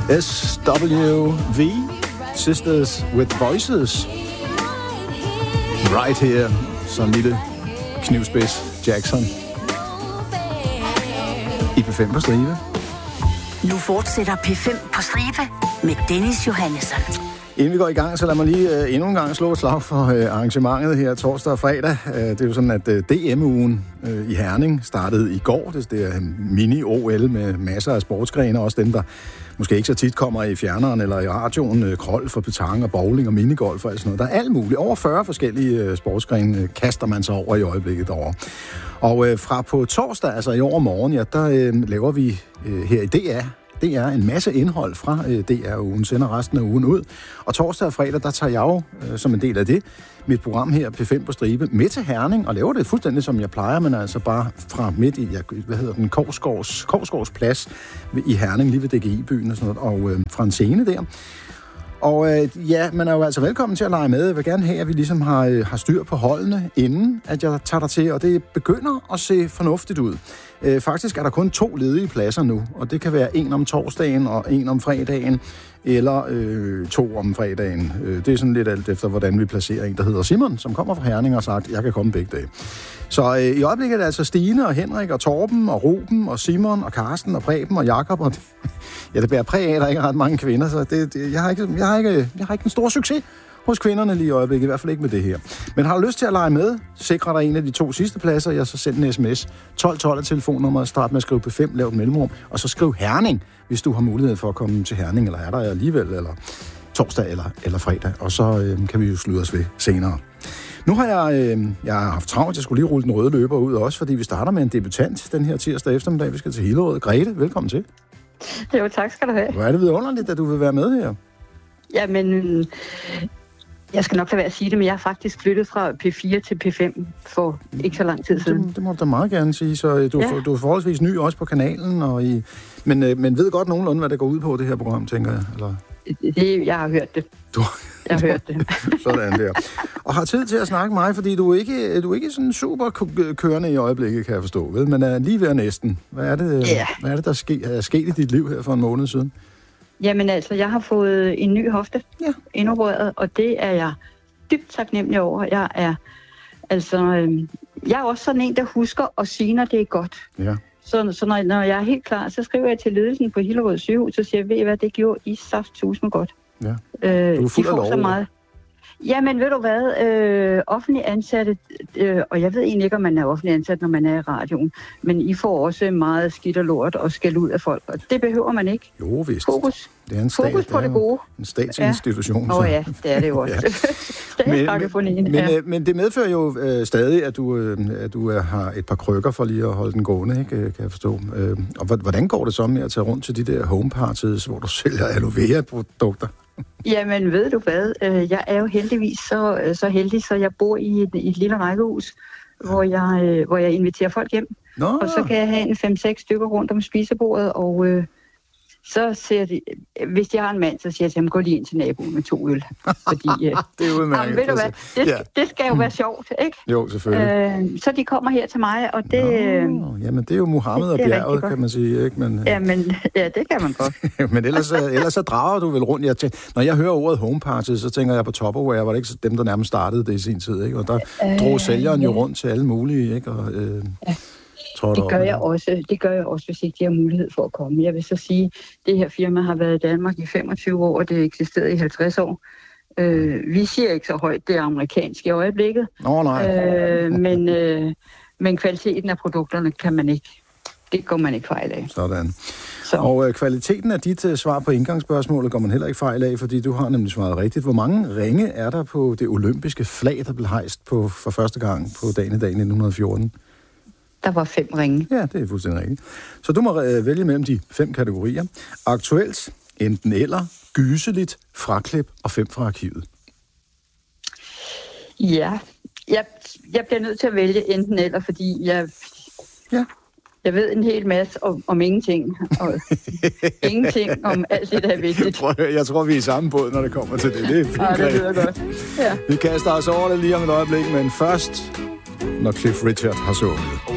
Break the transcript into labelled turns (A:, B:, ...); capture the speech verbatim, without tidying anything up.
A: S W V, Sisters with Voices. Right here, så en lille knivspids Jackson. I P fem på stribe.
B: Nu fortsætter P fem på stribe med Dennis Johannesson.
A: Inden vi går i gang, så lad mig lige uh, endnu en gang slå et slag for uh, arrangementet her torsdag og fredag. Uh, det er jo sådan, at uh, D M-ugen uh, i Herning startede i går. Det, det er mini-O L med masser af sportsgrene, også dem, der måske ikke så tit kommer i fjerneren eller i radioen. Uh, krøl for petanque og bowling og minigolf og alt sådan noget. Der er alt muligt. Over fyrre forskellige uh, sportsgrene uh, kaster man sig over i øjeblikket over. Og uh, fra på torsdag, altså i overmorgen, ja, der uh, laver vi uh, her i D R Det er en masse indhold fra øh, D R-ugen, sender resten af ugen ud. Og torsdag og fredag, der tager jeg jo, øh, som en del af det, mit program her, P fem på stribe, med til Herning, og laver det fuldstændig, som jeg plejer, men altså bare fra midt i, jeg, hvad hedder den, Korsgårds, Korsgårds plads i Herning, lige ved D G I-byen og sådan noget, og øh, fra en scene der. Og øh, ja, man er jo altså velkommen til at lege med. Jeg vil gerne have, at vi ligesom har, øh, har styr på holdene, inden at jeg tager dig til, og det begynder at se fornuftigt ud. Øh, faktisk er der kun to ledige pladser nu, og det kan være en om torsdagen og en om fredagen, eller øh, to om fredagen. Øh, det er sådan lidt alt efter, hvordan vi placerer en, der hedder Simon, som kommer fra Herning og har sagt, jeg kan komme begge dage. Så øh, i øjeblikket er det altså Stine og Henrik og Torben og Ruben og Simon og Karsten og Preben og Jakob og ja, det bærer præg af, at der ikke er ret mange kvinder, så det, det, jeg, har ikke, jeg, har ikke, jeg har ikke en stor succes hos kvinderne lige i øjeblikket, i hvert fald ikke med det her. Men har du lyst til at lege med, sikre dig en af de to sidste pladser, jeg så send en sms. tolv tolv er telefonnummeret, start med at skrive P fem, lav et mellemrum, og så skriv Herning, hvis du har mulighed for at komme til Herning, eller er der alligevel, eller torsdag eller, eller fredag, og så øh, kan vi jo slutte os ved senere. Nu har jeg, øh, jeg har haft travlt, jeg skulle lige rulle den røde løber ud også, fordi vi starter med en debutant den her tirsdag eftermiddag. Vi skal til Hillerød. Grete, velkommen til.
C: Jo, tak skal du have.
A: Hvor er det vidunderligt, at du vil være med her?
C: Jamen, jeg skal nok lade være at sige det, men jeg har faktisk flyttet fra P fire til P fem for ikke så lang tid siden.
A: Det, det må du da meget gerne sige, så du, ja. du er forholdsvis ny også på kanalen, og i, men, men ved godt nogenlunde, hvad det går ud på, det her program, tænker jeg? Eller?
C: Det, jeg har hørt det.
A: Du...
C: Jeg har hørt det.
A: Sådan der. Og har tid til at snakke med mig, fordi du er ikke, du er ikke sådan super kørende i øjeblikket, kan jeg forstå, vel? Men er lige ved næsten. Hvad er det,
C: ja.
A: hvad er det der ske, er sket i dit liv her for en måned siden?
C: Jamen altså, jeg har fået en ny hofte
A: ja.
C: indopereret, og det er jeg dybt taknemmelig over. Jeg er altså, øh, jeg er også sådan en, der husker at sige, når det er godt.
A: Ja.
C: Så, så når, når jeg er helt klar, så skriver jeg til ledelsen på Hillerød sygehus, så siger jeg, ved I hvad, det gjorde I saftsusme godt.
A: Ja.
C: Øh,
A: du er fuld af lov.
C: Så meget. Jamen, ved du hvad, øh, offentlig ansatte, øh, og jeg ved egentlig ikke, om man er offentlig ansat, når man er i radioen, men I får også meget skidt og lort og skæld ud af folk, og det behøver man ikke.
A: Jo, vist.
C: Fokus,
A: det er en stat,
C: Fokus på det, det gode.
A: En statsinstitution.
C: Åh ja. Oh, ja, det er det jo også.
A: ja. men, men,
C: ja.
A: men, men det medfører jo øh, stadig, at du, øh, at du øh, har et par krykker for lige at holde den gående, ikke, kan jeg forstå. Øh, og hvordan går det så med at tage rundt til de der home parties, hvor du sælger aloe vera-produkter?
C: Jamen, ved du hvad? Jeg er jo heldigvis så, så heldig, så jeg bor i et, i et lille rækkehus, ja. hvor, jeg, hvor jeg inviterer folk hjem.
A: Nå.
C: Og så kan jeg have en fem seks stykker rundt om spisebordet, og øh, så siger de, hvis jeg har en mand, så siger jeg til ham, gå lige ind til naboen med to øl. Fordi, øh,
A: det er udmærket.
C: Ved du hvad? Det, ja. det skal jo være sjovt, ikke?
A: Jo, selvfølgelig.
C: Øh, så de kommer her til mig, og det...
A: Nå, jamen, det er jo Muhammed og bjerget, kan man sige, ikke? Men,
C: ja, men, ja, det kan man godt.
A: men ellers, ellers så drager du vel rundt. Jeg tænker, når jeg hører ordet home party, så tænker jeg på Tupperware, var det ikke dem, der nærmest startede det i sin tid, ikke? Og der øh, drog sælgeren ja. jo rundt til alle mulige, ikke? Og, øh,
C: ja. Det gør jeg også. Det gør jeg også, hvis ikke de har mulighed for at komme. Jeg vil så sige, at det her firma har været i Danmark i femogtyve år, og det har eksisteret i halvtreds år. Øh, vi siger ikke så højt, det er amerikansk i øjeblikket.
A: Nå, nej.
C: Øh, men, øh, men kvaliteten af produkterne kan man ikke. Det går man ikke fejl af.
A: Sådan.
C: Så.
A: Og øh, kvaliteten af dit øh, svar på indgangsspørgsmålet går man heller ikke fejl af, fordi du har nemlig svaret rigtigt. Hvor mange ringe er der på det olympiske flag, der blev hejst på for første gang på dagen i dag nitten fjorten?
C: Der var fem ringe.
A: Ja, det er fuldstændig rigtigt. Så du må øh, vælge mellem de fem kategorier. Aktuelt, enten eller, gyseligt, fraklip og fem fra arkivet.
C: Ja, jeg, jeg bliver nødt til at vælge enten eller, fordi jeg,
A: ja.
C: jeg ved en hel masse om, om ingenting. Og ingenting om alt det, der er vigtigt.
A: Jeg tror, vi er i samme båd, når det kommer til det. Det er fint.
C: Ja, det lyder godt. Ja.
A: Vi kaster os over det lige om et øjeblik, men først, når Cliff Richard har sunget.